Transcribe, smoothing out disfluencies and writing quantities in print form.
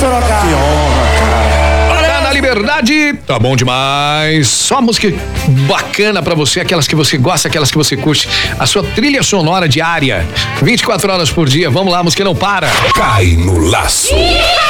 Sorocaba. Que honra, cara. Tá na Liberdade, tá bom demais. Só música bacana pra você, aquelas que você gosta, aquelas que você curte. A sua trilha sonora diária, 24 horas por dia. Vamos lá, música não para. Cai no laço.